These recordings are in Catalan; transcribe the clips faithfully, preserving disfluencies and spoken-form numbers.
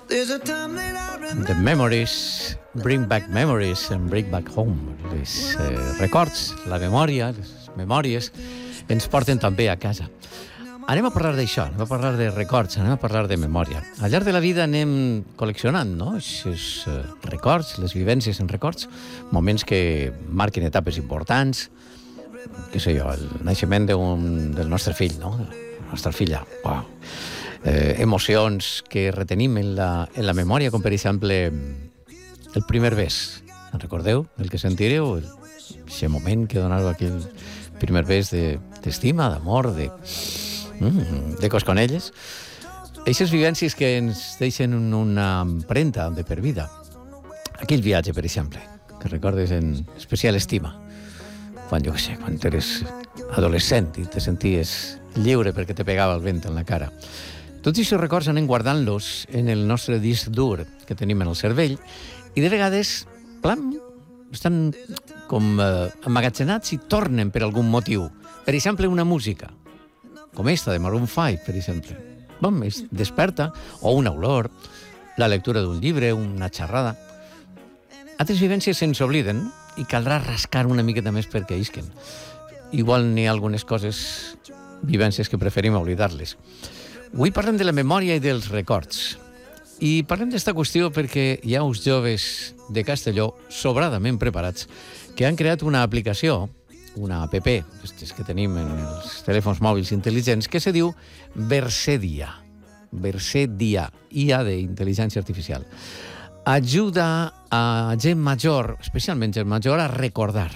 The memories, bring back memories and bring back home. Les eh, records, la memòria, les memòries ens porten també a casa. Anem a parlar d'això, anem a parlar de records, anem a parlar de memòria. Al llarg de la vida anem col·leccionant, no?, aquests uh, records, les vivències en records, moments que marquen etapes importants, què sé jo, el naixement d'un, del nostre fill, no?, la nostra filla, uau. Eh, emocions que retenim en la, en la memòria, com per exemple el primer bes. En recordeu el que sentireu? Aquest moment que donava aquell primer bes d'estima, d'amor, de... Mm, de cosconelles. Eixes vivències que ens deixen una empremta de per vida. Aquell viatge, per exemple, que recordes en especial estima. Quan, jo què sé, quan eres adolescent i te senties lliure perquè te pegava el vent en la cara. Tots aquests records anem guardant-los en el nostre disc dur que tenim en el cervell i de vegades, plam, estan com eh, emmagatzenats i tornen per algun motiu. Per exemple, una música, com esta de Maroon cinc, per exemple. Bom, es desperta, o una olor, la lectura d'un llibre, una xerrada. Altres vivències se'ns obliden i caldrà rascar una miqueta més perquè isquen. Igual n'hi ha algunes coses, vivències que preferim oblidar-les. Avui parlem de la memòria i dels records. I parlem d'esta qüestió perquè hi ha uns joves de Castelló sobradament preparats que han creat una aplicació, una app, aquestes que tenim en els telèfons mòbils intel·ligents, que se diu Versedia. Versedia, I A d'intel·ligència artificial. Ajuda a gent major, especialment gent major, a recordar,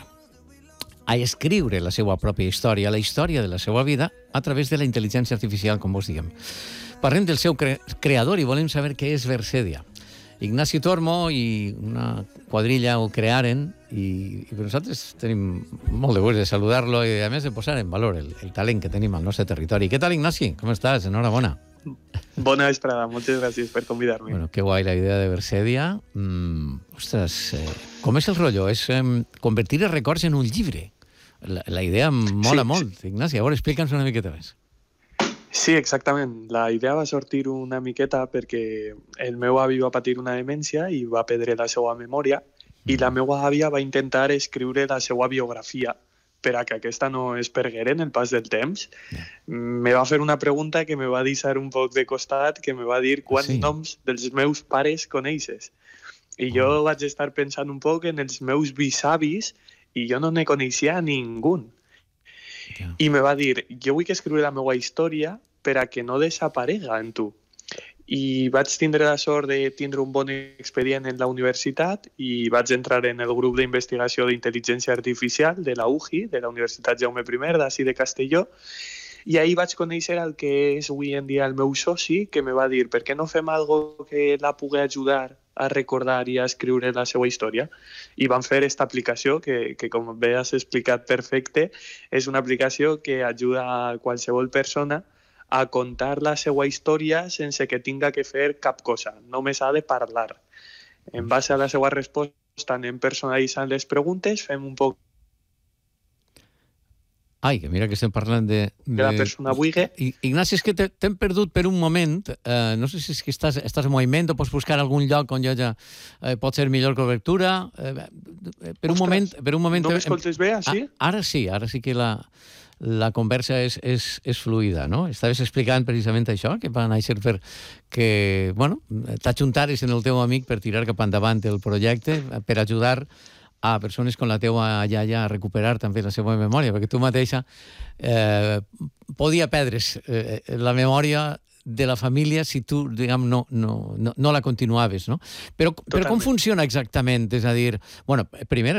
a escriure la seva pròpia història, la història de la seva vida, a través de la intel·ligència artificial, com vos diguem. Parlem del seu cre creador i volem saber què és Versedia. Ignacio Tormo i una quadrilla ho crearen i, i nosaltres tenim molt de gust de saludar-lo i a més de posar en valor el, el talent que tenim al nostre territori. Què tal, Ignasi? Com estàs? Enhorabona. Bona vesprada, moltes gràcies per convidar-me. Bueno, que guai la idea de Versedia. Mm, ostres, eh, com és el rotllo? És eh, convertir els records en un llibre. La, la idea mola sí, molt, sí. Ignasi. A veure, explica'ns una miqueta més. Sí, exactament. La idea va sortir una miqueta perquè el meu avi va patir una demència i va perdre la seva memòria i la meva àvia va intentar escriure la seva biografia per a que aquesta no es perguera en el pas del temps. Me va fer una pregunta que me va deixar un poc de costat, que me va dir quants sí. noms dels meus pares coneixes. I jo oh. vaig estar pensant un poc en els meus bisavis i jo no ne coneixia a ningú. Yeah. I me va dir, jo vull que escriure la meva història per a que no desaparega en tu. I vaig tindre la sort de tindre un bon expedient en la universitat i vaig entrar en el grup d'investigació d'intel·ligència artificial de la U J I, de la Universitat Jaume I, d'ací de Castelló, i ahir vaig conèixer el que és avui en dia el meu soci, que me va dir, per què no fem algo que la pugui ajudar a recordar i a escriure la seva història? I van fer aquesta aplicació que, que com bé has explicat perfecte, és una aplicació que ajuda a qualsevol persona a contar la seva història sense que tinga que fer cap cosa. Només ha de parlar. En base a la seva resposta anem personalitzant les preguntes, fem un poc Ai, que mira que estem parlant de... de, de la persona buigue. Ignasi, és que t'hem perdut per un moment. Eh, no sé si és que estàs, estàs en moviment o pots buscar algun lloc on hi hagi, eh, pot ser millor cobertura. Eh, per, un Ostres, moment, per un moment... No m'escoltes bé, així? Ah, ara sí, ara sí que la, la conversa és, és, és fluida, no? Estaves explicant precisament això, que va néixer per que, bueno, t'ajuntares en el teu amic per tirar cap endavant el projecte, per ajudar a persones com la teua iaia a recuperar també la seva memòria, perquè tu mateixa eh, podia perdre's eh, la memòria de la família si tu, diguem, no, no, no, no la continuaves, no? Però, però com funciona exactament? És a dir, bueno, primer